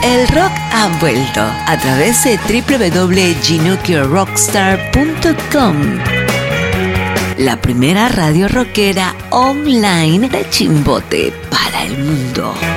El rock ha vuelto a través de www.ginucciorockstar.com, la primera radio rockera online de Chimbote para el mundo.